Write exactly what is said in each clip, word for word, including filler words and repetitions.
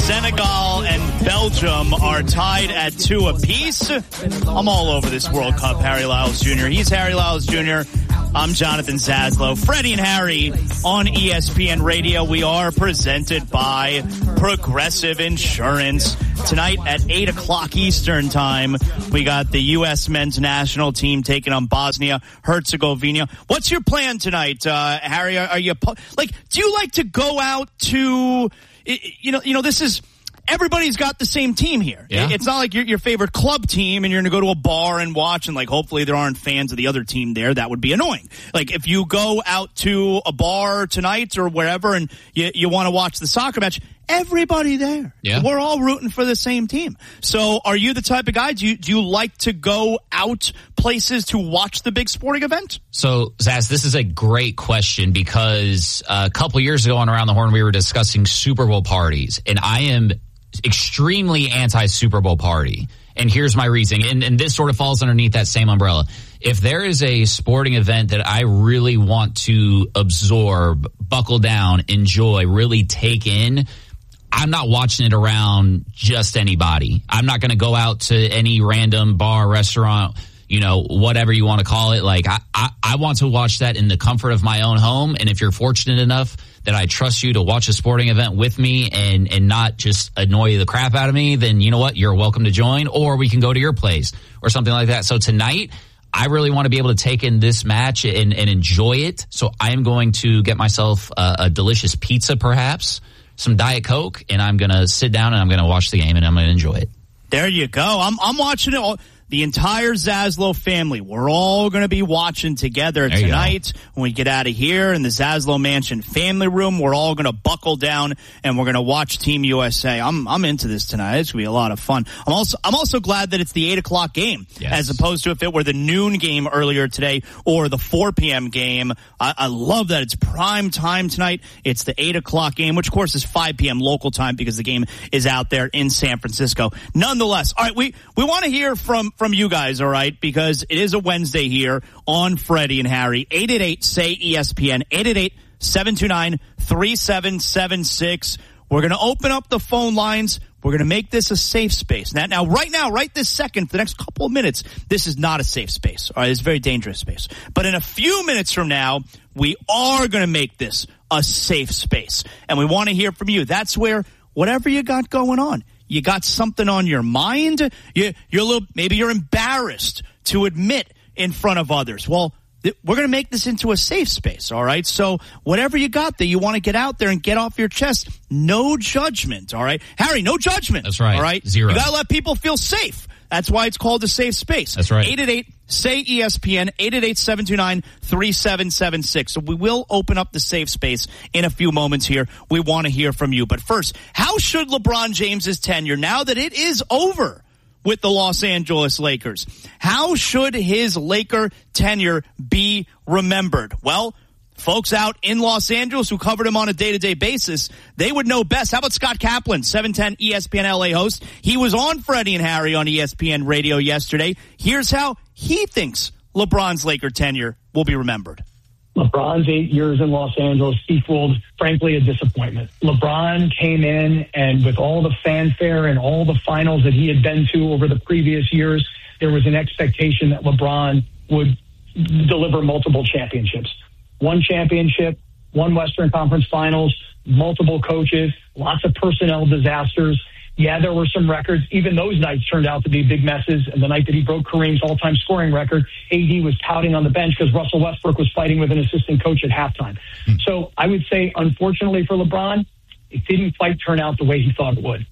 Senegal and Belgium are tied at two apiece. I'm all over this World Cup, Harry Lyles Junior He's Harry Lyles Junior I'm Jonathan Zaslow. Freddie and Harry on E S P N Radio. We are presented by Progressive Insurance. Tonight at eight o'clock Eastern time, we got the U S men's national team taking on Bosnia Herzegovina. What's your plan tonight, uh, Harry? Are, are you, like, do you like to go out to, you know, you know, this is, everybody's got the same team here. Yeah. It's not like your your favorite club team and you're going to go to a bar and watch and, like, hopefully there aren't fans of the other team there. That would be annoying. Like, if you go out to a bar tonight or wherever and you, you want to watch the soccer match, everybody there. Yeah. We're all rooting for the same team. So are you the type of guy, do you, do you like to go out places to watch the big sporting event? So, Zaz, this is a great question because uh, a couple years ago on Around the Horn, we were discussing Super Bowl parties, and I am extremely anti-Super Bowl party. And here's my reasoning. And, and this sort of falls underneath that same umbrella. If there is a sporting event that I really want to absorb, buckle down, enjoy, really take in, I'm not watching it around just anybody. I'm not going to go out to any random bar, restaurant, you know, whatever you want to call it. Like, I, I, I want to watch that in the comfort of my own home. And if you're fortunate enough that I trust you to watch a sporting event with me and, and not just annoy the crap out of me, then you know what? You're welcome to join, or we can go to your place or something like that. So tonight, I really want to be able to take in this match and, and enjoy it. So I am going to get myself a, a delicious pizza, perhaps, some Diet Coke, and I'm going to sit down and I'm going to watch the game and I'm going to enjoy it. There you go. I'm, I'm watching it all. The entire Zaslow family, we're all going to be watching together there tonight when we get out of here in the Zaslow Mansion family room. We're all going to buckle down and we're going to watch Team U S A. I'm I'm into this tonight. It's going to be a lot of fun. I'm also I'm also glad that it's the eight o'clock game yes. as opposed to if it were the noon game earlier today or the four p.m. game. I, I love that it's prime time tonight. It's the eight o'clock game, which of course is five p.m. local time because the game is out there in San Francisco. Nonetheless, all right, we we want to hear from from you guys, all right, because it is a Wednesday here on Freddie and Harry. eight eight eight, S A Y, E S P N, eight eight eight, seven two nine, three seven seven six. We're going to open up the phone lines. We're going to make this a safe space. Now, now, right now, right this second, for the next couple of minutes, this is not a safe space. All right, it's a very dangerous space. But in a few minutes from now, we are going to make this a safe space. And we want to hear from you. That's where whatever you got going on, you got something on your mind, you, you're a little, maybe you're embarrassed to admit in front of others. Well, th- we're going to make this into a safe space, all right? So whatever you got that you want to get out there and get off your chest, no judgment, all right? Harry, no judgment. That's right. All right? Zero. You got to let people feel safe. That's why it's called a safe space. That's right. eight eight eight, S A Y, E S P N, eight eight eight, seven two nine, three seven seven six. So we will open up the safe space in a few moments here. We want to hear from you. But first, how should LeBron James's tenure, now that it is over with the Los Angeles Lakers, how should his Laker tenure be remembered? Well, folks out in Los Angeles who covered him on a day-to-day basis, they would know best. How about Scott Kaplan, seven ten E S P N L A host? He was on Freddie and Harry on E S P N Radio yesterday. Here's how he thinks LeBron's Laker tenure will be remembered. LeBron's eight years in Los Angeles equaled, frankly, a disappointment. LeBron came in, and with all the fanfare and all the finals that he had been to over the previous years, there was an expectation that LeBron would deliver multiple championships. One championship, one Western Conference Finals, multiple coaches, lots of personnel disasters. Yeah, there were some records. Even those nights turned out to be big messes. And the night that he broke Kareem's all-time scoring record, A D was pouting on the bench because Russell Westbrook was fighting with an assistant coach at halftime. Mm. So I would say, unfortunately for LeBron, it didn't quite turn out the way he thought it would.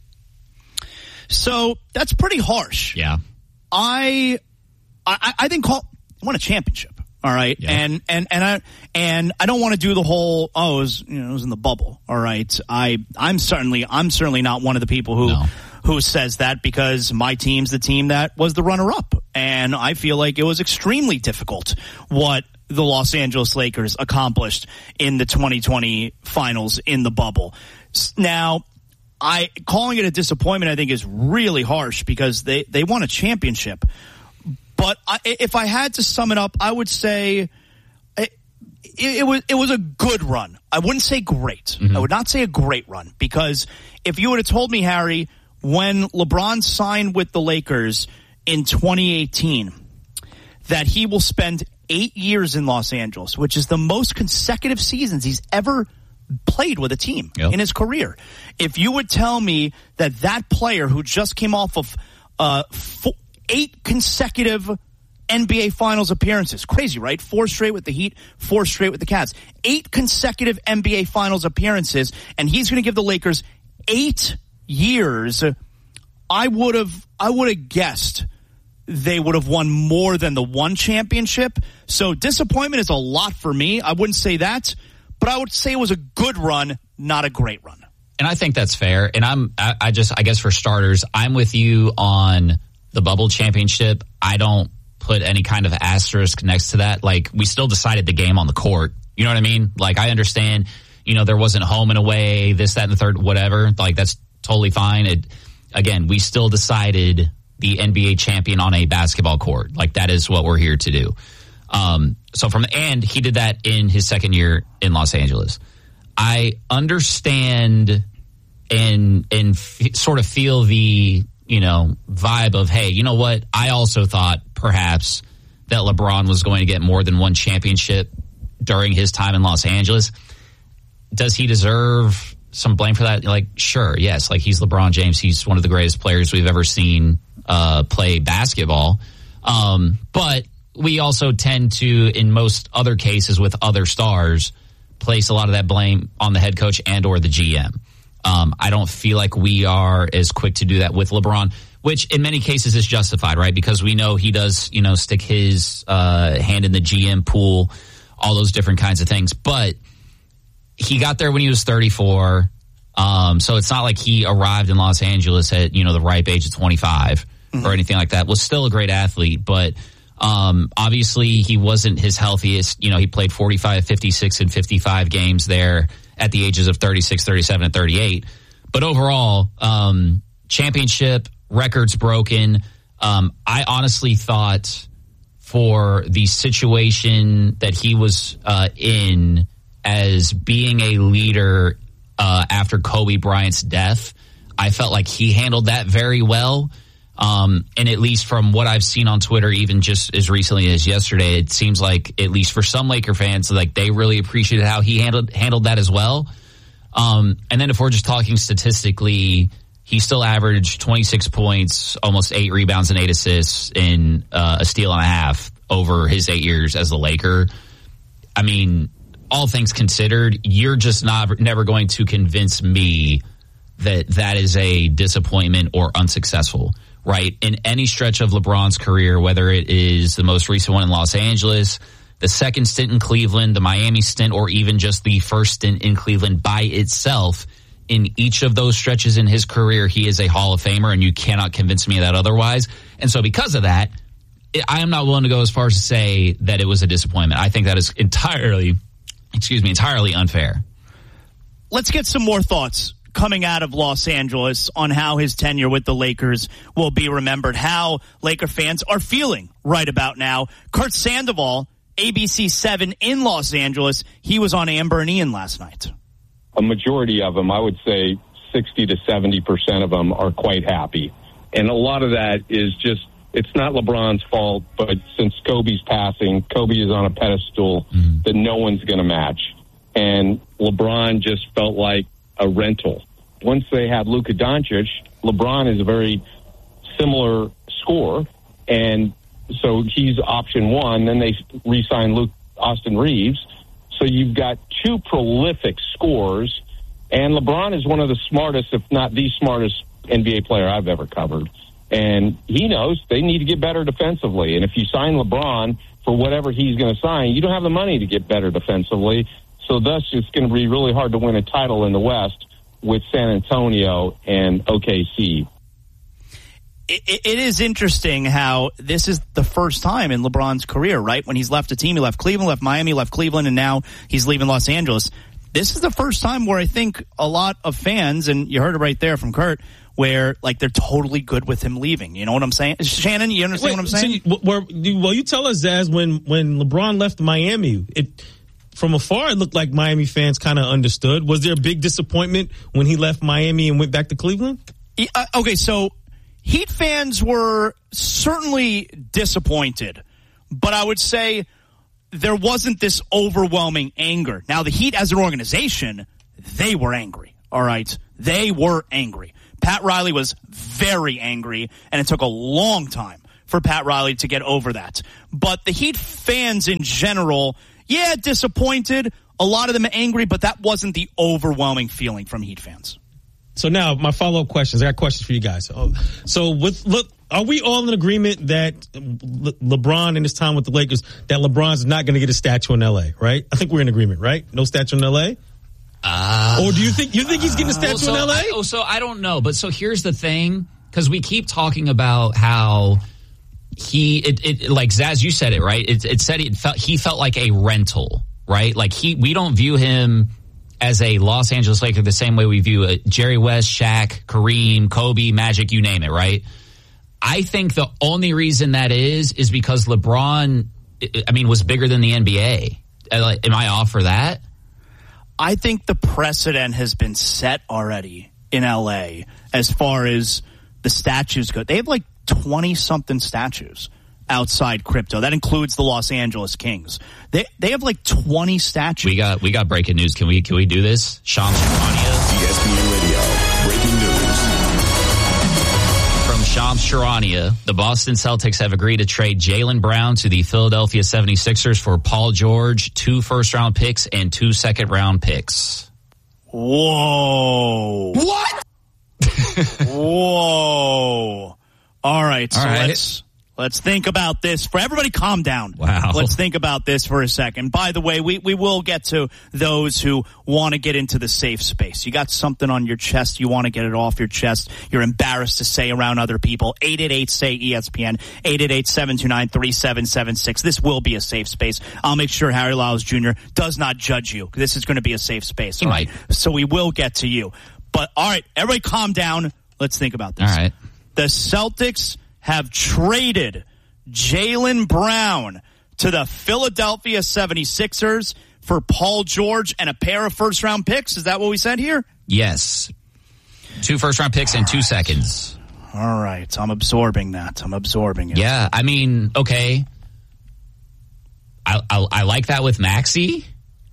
So that's pretty harsh. Yeah. I I, I think call, won a championship. All right. Yeah. And, and, and I, and I don't want to do the whole, oh, it was, you know, it was in the bubble. All right. I, I'm certainly, I'm certainly not one of the people who, no. who says that because my team's the team that was the runner up. And I feel like it was extremely difficult what the Los Angeles Lakers accomplished in the twenty twenty finals in the bubble. Now, I, calling it a disappointment, I think is really harsh because they, they won a championship. But I, if I had to sum it up, I would say it, it was it was a good run. I wouldn't say great. Mm-hmm. I would not say a great run, because if you would have told me, Harry, when LeBron signed with the Lakers in twenty eighteen, that he will spend eight years in Los Angeles, which is the most consecutive seasons he's ever played with a team yep. in his career. If you would tell me that that player who just came off of uh, four, eight consecutive N B A Finals appearances, crazy, right? Four straight with the Heat, four straight with the Cavs, eight consecutive N B A Finals appearances, and he's going to give the Lakers eight years, I would have, I would have guessed they would have won more than the one championship. So disappointment is a lot for me. I wouldn't say that, but I would say it was a good run, not a great run. And I think that's fair. And I'm, I, I just, I guess for starters, I'm with you on the bubble championship. I don't put any kind of asterisk next to that. Like, we still decided the game on the court. You know what I mean? Like, I understand, you know, there wasn't home and away, this, that, and the third, whatever. Like, that's totally fine. It, again, we still decided the N B A champion on a basketball court. Like, that is what we're here to do. Um, so from the end, he did that in his second year in Los Angeles. I understand and and f- sort of feel the, you know, vibe of, hey, you know what? I also thought perhaps that LeBron was going to get more than one championship during his time in Los Angeles. Does he deserve some blame for that? Like, sure, yes. Like, he's LeBron James. He's one of the greatest players we've ever seen uh, play basketball. Um, but we also tend to, in most other cases with other stars, place a lot of that blame on the head coach and or the G M. Um, I don't feel like we are as quick to do that with LeBron, which in many cases is justified, right? Because we know he does, you know, stick his uh, hand in the G M pool, all those different kinds of things. But he got there when he was thirty-four. Um, so it's not like he arrived in Los Angeles at, you know, the ripe age of twenty-five mm-hmm. or anything like that. Was still a great athlete, but um, obviously he wasn't his healthiest. You know, he played forty-five, fifty-six, and fifty-five games there at the ages of thirty-six, thirty-seven, and thirty-eight. But overall, um, championship, records broken. Um, I honestly thought for the situation that he was uh, in as being a leader uh, after Kobe Bryant's death, I felt like he handled that very well. Um, and at least from what I've seen on Twitter, even just as recently as yesterday, it seems like, at least for some Laker fans, like they really appreciated how he handled handled that as well. Um, and then if we're just talking statistically, he still averaged twenty-six points, almost eight rebounds and eight assists, in uh, a steal and a half over his eight years as a Laker. I mean, all things considered, you're just not never going to convince me that that is a disappointment or unsuccessful. Right, in any stretch of LeBron's career, whether it is the most recent one in Los Angeles, the second stint in Cleveland, the Miami stint, or even just the first stint in Cleveland by itself, in each of those stretches in his career, he is a Hall of Famer, and you cannot convince me of that otherwise. And so because of that, I am not willing to go as far as to say that it was a disappointment. I think that is entirely, excuse me, entirely unfair. Let's get some more thoughts coming out of Los Angeles on how his tenure with the Lakers will be remembered, how Laker fans are feeling right about now. Kurt Sandoval, A B C seven in Los Angeles, he was on Amber and Ian last night. A majority of them, I would say sixty to seventy percent of them, are quite happy. And a lot of that is just, it's not LeBron's fault, but since Kobe's passing, Kobe is on a pedestal mm-hmm. that no one's going to match. And LeBron just felt like a rental. Once they had Luka Doncic, LeBron is a very similar scorer, and so he's option one. Then they re-signed Luke, Austin Reeves. So you've got two prolific scorers, and LeBron is one of the smartest, if not the smartest, N B A player I've ever covered. And he knows they need to get better defensively. And if you sign LeBron for whatever he's going to sign, you don't have the money to get better defensively. So thus, it's going to be really hard to win a title in the West with San Antonio and O K C. It, it is interesting how this is the first time in LeBron's career, right? When he's left a team, he left Cleveland, left Miami, left Cleveland, and now he's leaving Los Angeles. This is the first time where I think a lot of fans, and you heard it right there from Kurt, where like they're totally good with him leaving. You know what I'm saying? Shannon, you understand Wait, what I'm saying? So you, well, you tell us, Zaz, when, when LeBron left Miami, it from afar, it looked like Miami fans kind of understood. Was there a big disappointment when he left Miami and went back to Cleveland? Yeah, uh, okay, so Heat fans were certainly disappointed, but I would say there wasn't this overwhelming anger. Now, the Heat as an organization, they were angry, all right? They were angry. Pat Riley was very angry, and it took a long time for Pat Riley to get over that. But the Heat fans in general, yeah, disappointed. A lot of them angry, but that wasn't the overwhelming feeling from Heat fans. So now my follow-up questions. I got questions for you guys. So with look, are we all in agreement that Le- LeBron in his time with the Lakers, that LeBron's not going to get a statue in L A, right? I think we're in agreement, right? No statue in L A? Uh, or do you think you think he's getting a statue uh, so in L A? I, oh, so I don't know. But so here's the thing, because we keep talking about how he, it, it like Zaz, you said it, right? It, it said it felt, he felt like a rental, right? Like he, we don't view him as a Los Angeles Laker the same way we view uh, Jerry West, Shaq, Kareem, Kobe, Magic, you name it, right? I think the only reason that is is because LeBron, I mean, was bigger than the N B A. Am I off for that? I think the precedent has been set already in L A as far as the statues go. They have like twenty-something statues outside crypto. That includes the Los Angeles Kings. They they have like twenty statues. We got we got breaking news. Can we can we do this? Shams Charania. E S P N Radio. Breaking news. From Shams Charania, the Boston Celtics have agreed to trade Jaylen Brown to the Philadelphia seventy-sixers for Paul George, two first-round picks, and two second-round picks. Whoa. What? Whoa. All right, so All right. let's... Let's think about this. For everybody, calm down. Wow. Let's think about this for a second. By the way, we, we will get to those who want to get into the safe space. You got something on your chest. You want to get it off your chest. You're embarrassed to say around other people. eight eight eight, S A Y, E S P N. eight eight eight, seven two nine, three seven seven six. This will be a safe space. I'll make sure Harry Lyles Junior does not judge you. This is going to be a safe space. He all right? might. So we will get to you. But all right, everybody calm down. Let's think about this. All right. The Celtics have traded Jaylen Brown to the Philadelphia seventy-sixers for Paul George and a pair of first-round picks. Is that what we said here? Yes. Two first-round picks and two seconds. All right. I'm absorbing that. I'm absorbing it. Yeah, I mean, okay. I I, I like that with Maxey.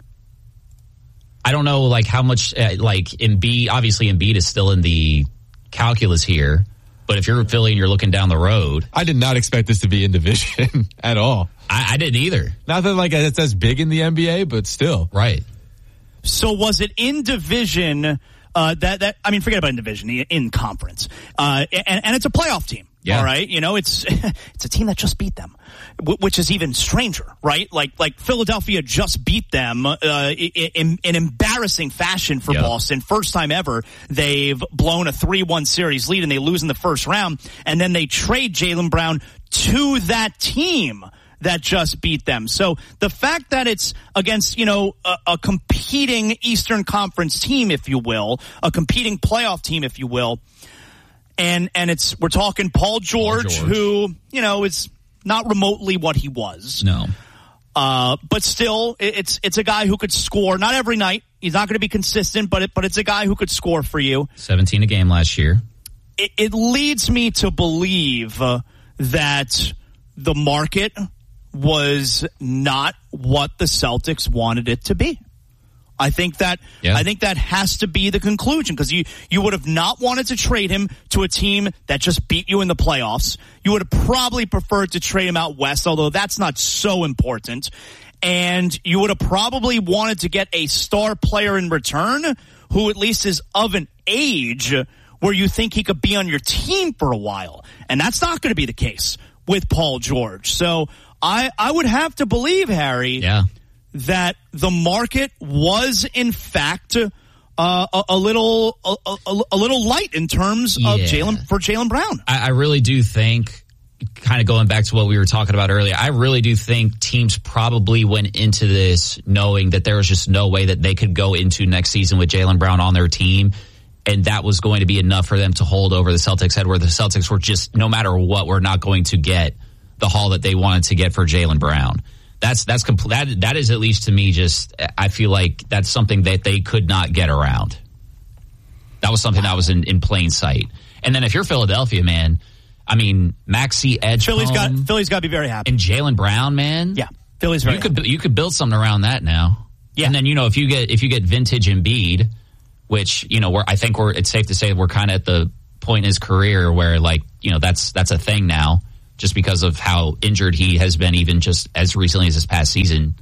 I don't know, like, how much, uh, like, Embiid, obviously Embiid is still in the calculus here. But if you're Philly and you're looking down the road, I did not expect this to be in division at all. I, I didn't either. Not that like it's as big in the N B A, but still, right? So was it in division? Uh, that that I mean, forget about in division, in conference, uh, and and it's a playoff team. Yeah. All right, you know, it's it's a team that just beat them, which is even stranger, right? Like like Philadelphia just beat them uh, in, in embarrassing fashion for yep. Boston. First time ever they've blown a three one series lead and they lose in the first round, and then they trade Jaylen Brown to that team that just beat them. So the fact that it's against, you know, a, a competing Eastern Conference team, if you will, a competing playoff team, if you will. And and it's we're talking Paul George, Paul George, who, you know, is not remotely what he was. No. Uh, but still, it's it's a guy who could score. Not every night. He's not going to be consistent, but it, but it's a guy who could score for you. seventeen a game last year. It, it leads me to believe uh, that the market was not what the Celtics wanted it to be. I think that yeah. I think that has to be the conclusion, because you, you would have not wanted to trade him to a team that just beat you in the playoffs. You would have probably preferred to trade him out west, although that's not so important. And you would have probably wanted to get a star player in return who at least is of an age where you think he could be on your team for a while. And that's not going to be the case with Paul George. So I, I would have to believe, Harry, yeah. that the market was in fact uh, a, a little a, a, a little light in terms yeah. of Jaylen for Jaylen Brown. I, I really do think, kind of going back to what we were talking about earlier, I really do think teams probably went into this knowing that there was just no way that they could go into next season with Jaylen Brown on their team, and that was going to be enough for them to hold over the Celtics' head, where the Celtics were just, no matter what, we're not going to get the haul that they wanted to get for Jaylen Brown. That's that's compl- that that is at least to me just I feel like that's something that they could not get around. That was something that was in, in plain sight. And then if you're Philadelphia, man, I mean Maxey Edgecombe, Philly's got Philly's got to be very happy. And Jaylen Brown, man, yeah, Philly's very you could happy. you could build something around that now. Yeah, and then you know if you get if you get vintage Embiid, which you know we're I think we're it's safe to say we're kind of at the point in his career where like you know that's that's a thing now. Just because of how injured he has been, even just as recently as this past season.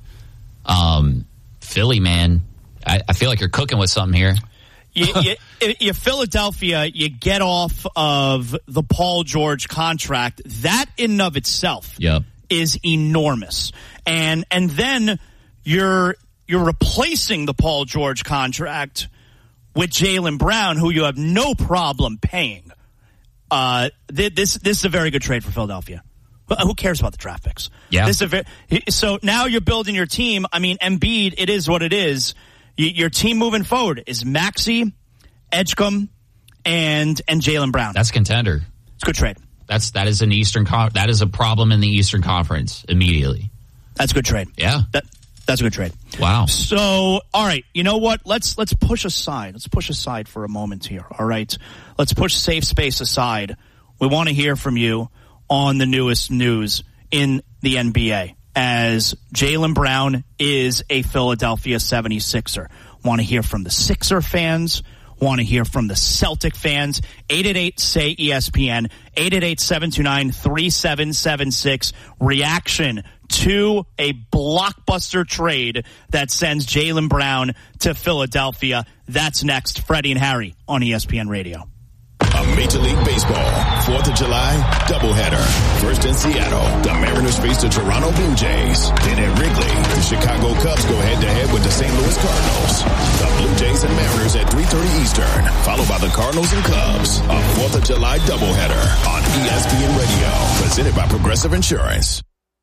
Um, Philly, man, I, I feel like you're cooking with something here. you, you, you Philadelphia, you get off of the Paul George contract. That in and of itself yep. is enormous. And and then you're you're replacing the Paul George contract with Jaylen Brown, who you have no problem paying. Uh, this this is a very good trade for Philadelphia. But who cares about the draft picks? Yeah. This is a very, so now you're building your team. I mean, Embiid, it is what it is. You, your team moving forward is Maxey, Edgecombe, and and Jaylen Brown. That's a contender. It's a good trade. That's that is an Eastern Con- that is a problem in the Eastern Conference immediately. That's a good trade. Yeah. That that's a good trade. Wow. So, all right, you know what? Let's let's push aside. Let's push aside for a moment here. All right. Let's push safe space aside. We want to hear from you on the newest news in the N B A as Jaylen Brown is a Philadelphia seventy-sixer. Want to hear from the Sixer fans. Want to hear from the Celtic fans. eight eight eight, S A Y, E S P N. eight eight eight, seven two nine, three seven seven six. Reaction to a blockbuster trade that sends Jaylen Brown to Philadelphia. That's next. Freddie and Harry on E S P N Radio. A Major League Baseball fourth of July doubleheader. First in Seattle, the Mariners face the Toronto Blue Jays. Then at Wrigley, the Chicago Cubs go head-to-head with the Saint Louis Cardinals. The Blue Jays and Mariners at three thirty Eastern, followed by the Cardinals and Cubs. A fourth of July doubleheader on E S P N Radio, presented by Progressive Insurance.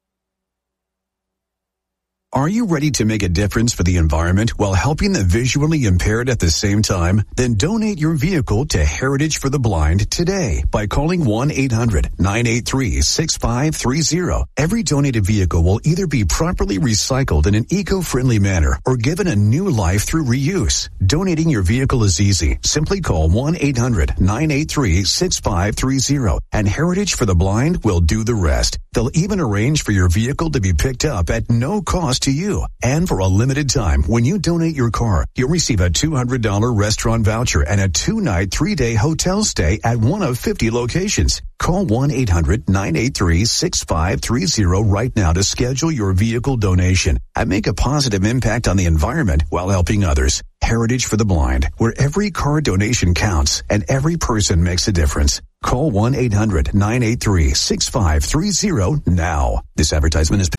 Are you ready to make a difference for the environment while helping the visually impaired at the same time? Then donate your vehicle to Heritage for the Blind today by calling one eight hundred, nine eight three, six five three zero. Every donated vehicle will either be properly recycled in an eco-friendly manner or given a new life through reuse. Donating your vehicle is easy. Simply call one eight hundred, nine eight three, six five three zero and Heritage for the Blind will do the rest. They'll even arrange for your vehicle to be picked up at no cost to you. And for a limited time, when you donate your car, you'll receive a two hundred dollars restaurant voucher and a two-night, three-day hotel stay at one of fifty locations. Call one eight hundred, nine eight three, six five three zero right now to schedule your vehicle donation and make a positive impact on the environment while helping others. Heritage for the Blind, where every car donation counts and every person makes a difference. Call one eight hundred, nine eight three, six five three zero now. This advertisement is...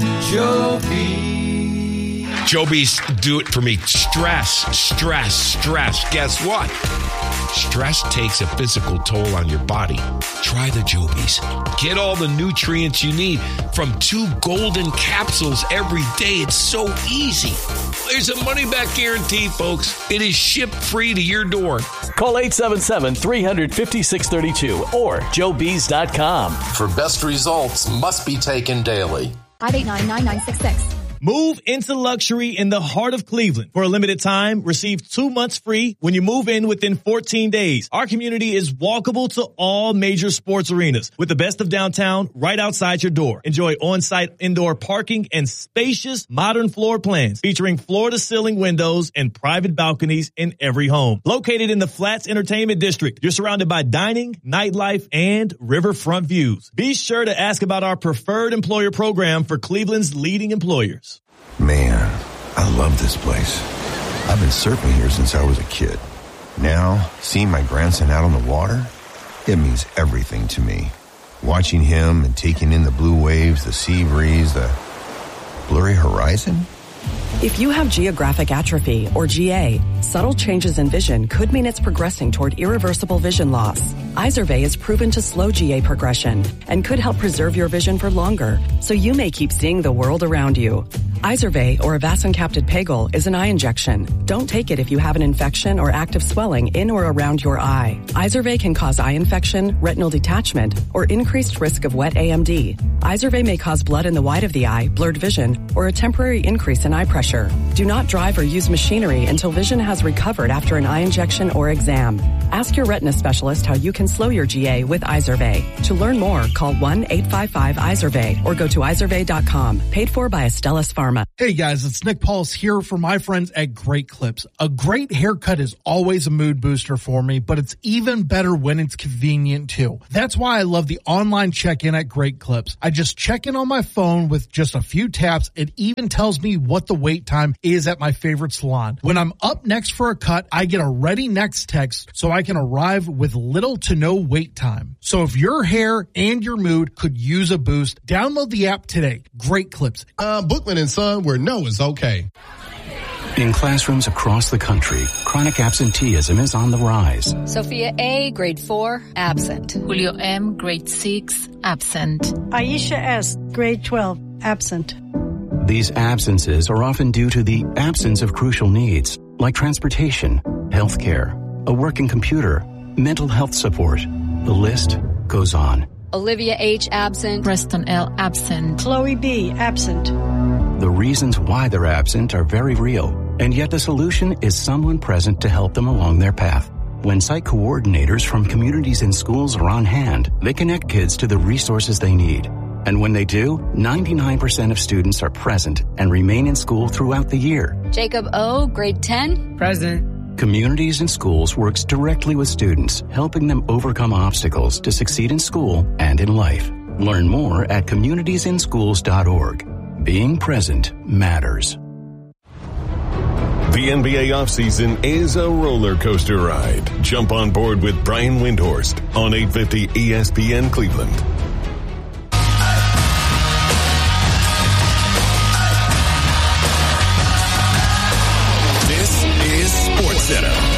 Joby. Joby's do it for me. Stress, stress, stress. Guess what? Stress takes a physical toll on your body. Try the Joby's. Get all the nutrients you need from two golden capsules every day. It's so easy. There's a money-back guarantee, folks. It is shipped free to your door. Call eight seven seven, three five six three two or joe bees dot com. For best results, must be taken daily. five eight nine, nine nine six six. Move into luxury in the heart of Cleveland. For a limited time, receive two months free when you move in within fourteen days. Our community is walkable to all major sports arenas with the best of downtown right outside your door. Enjoy on-site indoor parking and spacious modern floor plans featuring floor-to-ceiling windows and private balconies in every home. Located in the Flats Entertainment District, you're surrounded by dining, nightlife, and riverfront views. Be sure to ask about our preferred employer program for Cleveland's leading employers. Man, I love this place. I've been surfing here since I was a kid. Now, seeing my grandson out on the water, it means everything to me. Watching him and taking in the blue waves, the sea breeze, the blurry horizon. If you have geographic atrophy, or G A, subtle changes in vision could mean it's progressing toward irreversible vision loss. Izervay is proven to slow G A progression and could help preserve your vision for longer, so you may keep seeing the world around you. Izervay, or avacincaptad pegol, is an eye injection. Don't take it if you have an infection or active swelling in or around your eye. Izervay can cause eye infection, retinal detachment, or increased risk of wet A M D. Izervay may cause blood in the white of the eye, blurred vision, or a temporary increase in eye pressure. Do not drive or use machinery until vision has recovered after an eye injection or exam. Ask your retina specialist how you can slow your G A with Izervay. To learn more, call one eight five five Izervay or go to izervay dot com. Paid for by Astellas Pharma. Hey guys, it's Nick Pauls here for my friends at Great Clips. A great haircut is always a mood booster for me, but it's even better when it's convenient too. That's why I love the online check-in at Great Clips. I just check in on my phone with just a few taps. It even tells me what the wait time is at my favorite salon. When I'm up next for a cut, I get a ready next text so I can arrive with little to no wait time. So if your hair and your mood could use a boost, download the app today. Great Clips. Uh, Bookman and Son, where no is okay. In classrooms across the country, chronic absenteeism is on the rise. Sophia A., grade four, absent. Julio M., grade six, absent. Aisha S., grade twelve, absent. These absences are often due to the absence of crucial needs, like transportation, healthcare, a working computer, mental health support. The list goes on. Olivia H., absent. Preston L., absent. Chloe B., absent. The reasons why they're absent are very real, and yet the solution is someone present to help them along their path. When site coordinators from communities and schools are on hand, they connect kids to the resources they need. And when they do, ninety-nine percent of students are present and remain in school throughout the year. Jacob O., grade ten. Present. Communities and Schools works directly with students, helping them overcome obstacles to succeed in school and in life. Learn more at communities in schools dot org. Being present matters. The N B A offseason is a roller coaster ride. Jump on board with Brian Windhorst on eight fifty E S P N Cleveland. This is SportsCenter.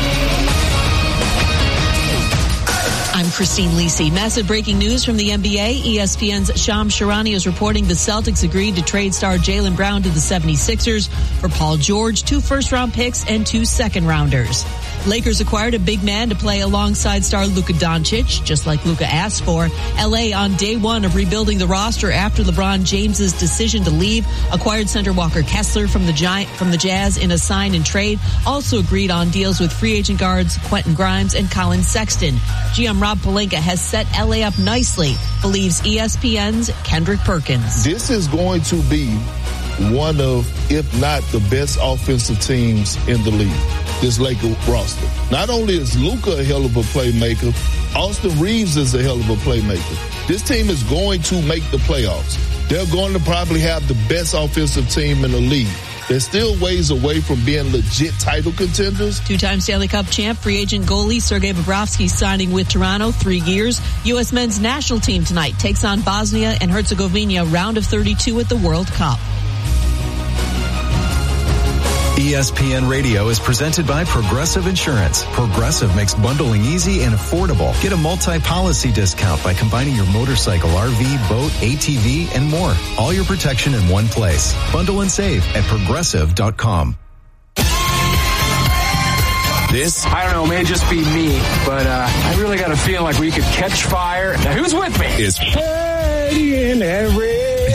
I'm Christine Lisi. Massive breaking news from the N B A. E S P N's Shams Charania is reporting the Celtics agreed to trade star Jaylen Brown to the seventy-sixers for Paul George, two first-round picks, and two second-rounders. Lakers acquired a big man to play alongside star Luka Doncic, just like Luka asked for. L A on day one of rebuilding the roster after LeBron James's decision to leave, acquired center Walker Kessler from the Giant from the Jazz in a sign and trade. Also agreed on deals with free agent guards Quentin Grimes and Colin Sexton. G M Rob Pelinka has set L A up nicely, believes E S P N's Kendrick Perkins. This is going to be one of, if not the best offensive teams in the league, this Laker roster. Not only is Luka a hell of a playmaker, Austin Reeves is a hell of a playmaker. This team is going to make the playoffs. They're going to probably have the best offensive team in the league. They're still ways away from being legit title contenders. Two-time Stanley Cup champ, free agent goalie Sergei Bobrovsky signing with Toronto, three years. U S men's national team tonight takes on Bosnia and Herzegovina, round of thirty-two at the World Cup. E S P N Radio is presented by Progressive Insurance. Progressive makes bundling easy and affordable. Get a multi-policy discount by combining your motorcycle, R V, boat, A T V, and more. All your protection in one place. Bundle and save at progressive dot com. This? I don't know, it may just be me, but uh, I really got a feeling like we could catch fire. Now, who's with me? Is Eddie and every